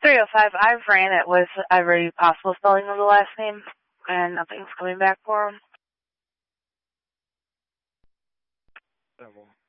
305, I've ran it with every possible spelling of the last name, and nothing's coming back for him. Oh, well,